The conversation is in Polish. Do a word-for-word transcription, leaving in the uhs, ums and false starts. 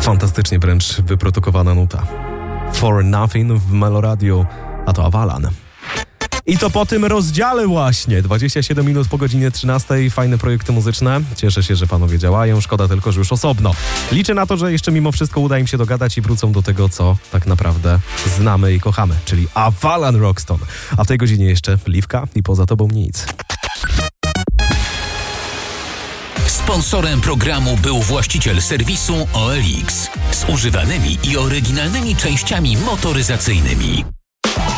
Fantastycznie wręcz wyprodukowana nuta. For Nothing w Meloradio, a to Avalan. I to po tym rozdziale właśnie. dwadzieścia siedem minut po godzinie trzynastej. Fajne projekty muzyczne. Cieszę się, że panowie działają. Szkoda tylko, że już osobno. Liczę na to, że jeszcze mimo wszystko uda im się dogadać i wrócą do tego, co tak naprawdę znamy i kochamy, czyli Avalan Rockstone. A w tej godzinie jeszcze Liwka i Poza tobą nic. Sponsorem programu był właściciel serwisu O L X z używanymi i oryginalnymi częściami motoryzacyjnymi.